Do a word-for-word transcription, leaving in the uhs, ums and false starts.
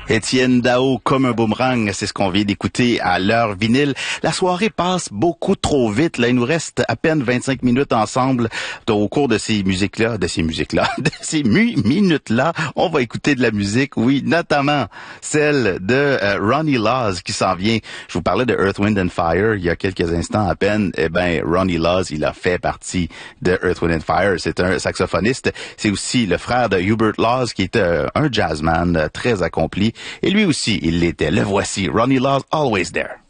Étienne Dao comme un boomerang, c'est ce qu'on vient d'écouter à l'heure vinyle. La soirée passe beaucoup trop vite. Là, il nous reste à peine vingt-cinq minutes ensemble. Donc, au cours de ces musiques-là, de ces musiques-là, de ces mu- minutes-là, on va écouter de la musique, oui, notamment celle de euh, Ronnie Laws qui s'en vient. Je vous parlais de Earth, Wind and Fire il y a quelques instants à peine. Eh ben, Ronnie Laws, il a fait partie de Earth, Wind and Fire. C'est un saxophoniste. C'est aussi le frère de Hubert Laws qui est euh, un jazzman euh, très accompli. Et lui aussi, il l'était. Le voici. Ronnie Laws, Always There.